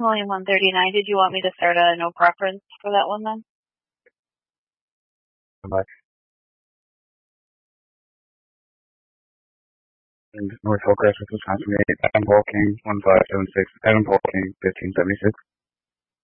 Only 139. Did you want me to start a no preference for that one then? Bye. And North Hillcrest, Wisconsin, Adam Paul King, 1576, Adam Paul King, 1576.